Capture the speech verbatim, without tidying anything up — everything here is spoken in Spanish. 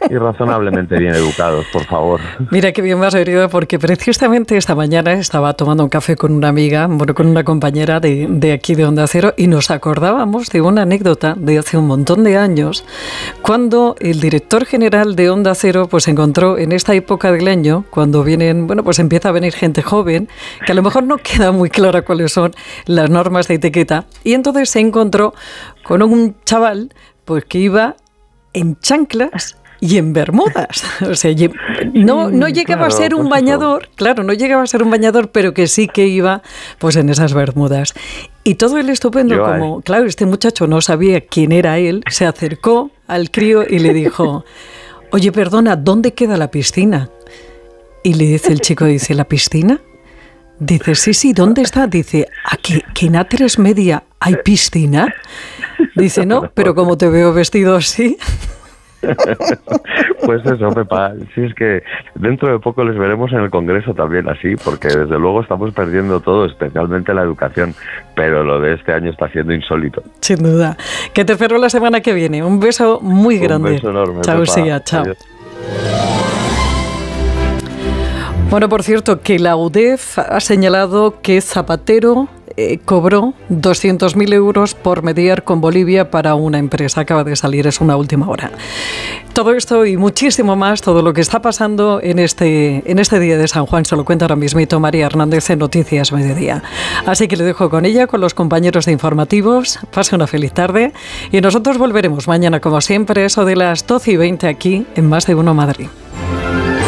y razonablemente bien educados, por favor. Mira qué bien me has venido, porque precisamente esta mañana estaba tomando un café con una amiga, bueno, con una compañera de, de aquí de Onda Cero, y nos acordábamos de una anécdota de hace un montón de años, cuando el director general de Onda Cero pues encontró en esta época del año, cuando vienen, bueno, pues empieza a venir gente joven, que a lo mejor no queda muy clara cuáles son las normas de etiqueta, y entonces se encontró con un chaval pues que iba en chanclas y en bermudas. O sea, no, no llegaba claro, a ser un bañador, claro, no llegaba a ser un bañador, pero que sí que iba pues en esas bermudas. Y todo el estupendo, Yo, como, claro, este muchacho no sabía quién era él, se acercó al crío y le dijo, oye, perdona, ¿dónde queda la piscina? Y le dice el chico, dice, ¿la piscina? Dice, sí, sí, ¿dónde está? Dice, ¿aquí, que en A tres Media hay piscina? Dice, no, pero como te veo vestido así... Pues eso, Pepa, si es que dentro de poco les veremos en el Congreso también así, porque desde luego estamos perdiendo todo, especialmente la educación, pero lo de este año está siendo insólito. Sin duda. Que te espero la semana que viene. Un beso muy grande. Un beso enorme. Chao, Sia, chao. Adiós. Bueno, por cierto, que la U D E F ha señalado que Zapatero eh, cobró doscientos mil euros por mediar con Bolivia para una empresa. Acaba de salir, es una última hora. Todo esto y muchísimo más, todo lo que está pasando en este, en este día de San Juan, se lo cuenta ahora mismito María Hernández en Noticias Mediodía. Así que le dejo con ella, con los compañeros de informativos. Pase una feliz tarde y nosotros volveremos mañana, como siempre, eso de las doce y veinte aquí en Más de Uno Madrid.